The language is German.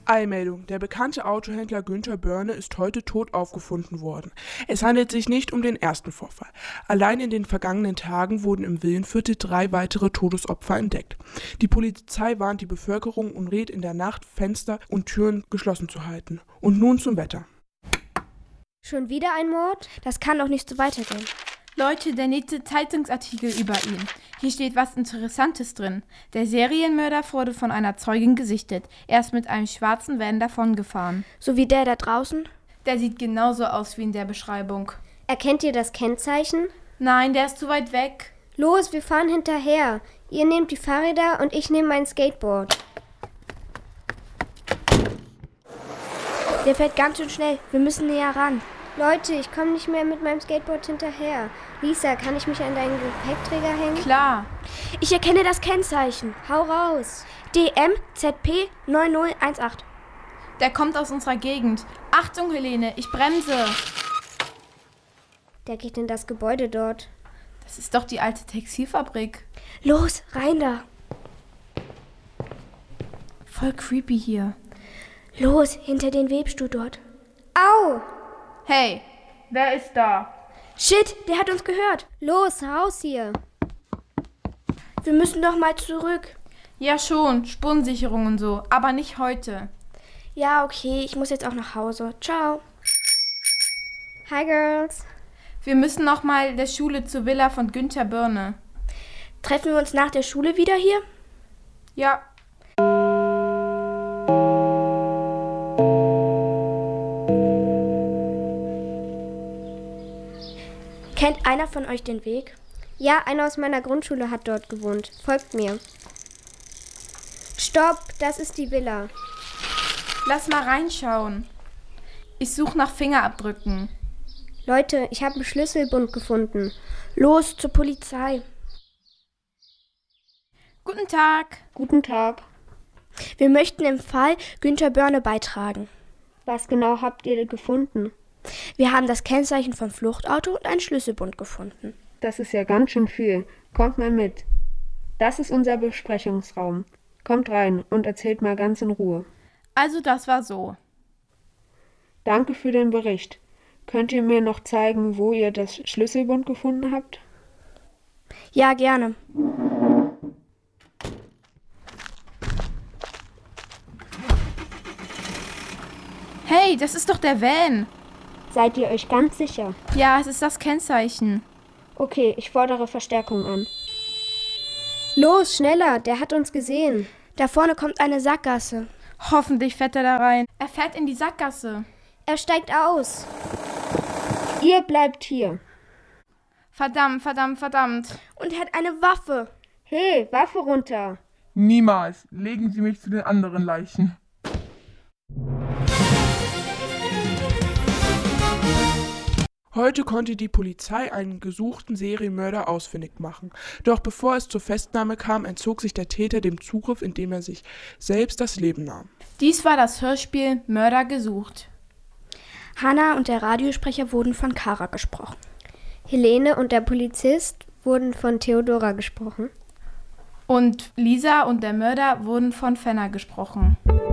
Eilmeldung: Der bekannte Autohändler Günther Börne ist heute tot aufgefunden worden. Es handelt sich nicht um den ersten Vorfall. Allein in den vergangenen Tagen wurden im Villenviertel 3 weitere Todesopfer entdeckt. Die Polizei warnt die Bevölkerung und rät in der Nacht, Fenster und Türen geschlossen zu halten. Und nun zum Wetter. Schon wieder ein Mord? Das kann doch nicht so weitergehen. Leute, der nächste Zeitungsartikel über ihn. Hier steht was Interessantes drin. Der Serienmörder wurde von einer Zeugin gesichtet. Er ist mit einem schwarzen Van davongefahren. So wie der da draußen? Der sieht genauso aus wie in der Beschreibung. Erkennt ihr das Kennzeichen? Nein, der ist zu weit weg. Los, wir fahren hinterher. Ihr nehmt die Fahrräder und ich nehme mein Skateboard. Der fährt ganz schön schnell. Wir müssen näher ran. Leute, ich komme nicht mehr mit meinem Skateboard hinterher. Lisa, kann ich mich an deinen Gepäckträger hängen? Klar. Ich erkenne das Kennzeichen. Hau raus. DMZP 9018. Der kommt aus unserer Gegend. Achtung, Helene, ich bremse. Der geht in das Gebäude dort. Das ist doch die alte Textilfabrik. Los, rein da. Voll creepy hier. Los, hinter den Webstuhl dort. Au! Hey, wer ist da? Shit, der hat uns gehört. Los, raus hier. Wir müssen doch mal zurück. Ja schon, Spurensicherung und so, aber nicht heute. Ja, okay, ich muss jetzt auch nach Hause. Ciao. Hi, Girls. Wir müssen noch mal der Schule zur Villa von Günther Börne. Treffen wir uns nach der Schule wieder hier? Ja. Kennt einer von euch den Weg? Ja, einer aus meiner Grundschule hat dort gewohnt. Folgt mir. Stopp, das ist die Villa. Lass mal reinschauen. Ich suche nach Fingerabdrücken. Leute, ich habe einen Schlüsselbund gefunden. Los, zur Polizei. Guten Tag. Guten Tag. Wir möchten im Fall Günther Börne beitragen. Was genau habt ihr gefunden? Wir haben das Kennzeichen vom Fluchtauto und einen Schlüsselbund gefunden. Das ist ja ganz schön viel. Kommt mal mit. Das ist unser Besprechungsraum. Kommt rein und erzählt mal ganz in Ruhe. Also das war so. Danke für den Bericht. Könnt ihr mir noch zeigen, wo ihr das Schlüsselbund gefunden habt? Ja, gerne. Hey, das ist doch der Van. Seid ihr euch ganz sicher? Ja, es ist das Kennzeichen. Okay, ich fordere Verstärkung an. Los, schneller, der hat uns gesehen. Da vorne kommt eine Sackgasse. Hoffentlich fährt er da rein. Er fährt in die Sackgasse. Er steigt aus. Ihr bleibt hier. Verdammt, verdammt, verdammt. Und er hat eine Waffe. Hey, Waffe runter. Niemals. Legen Sie mich zu den anderen Leichen. Heute konnte die Polizei einen gesuchten Serienmörder ausfindig machen. Doch bevor es zur Festnahme kam, entzog sich der Täter dem Zugriff, indem er sich selbst das Leben nahm. Dies war das Hörspiel Mörder gesucht. Hannah und der Radiosprecher wurden von Kara gesprochen. Helene und der Polizist wurden von Theodora gesprochen. Und Lisa und der Mörder wurden von Fenner gesprochen.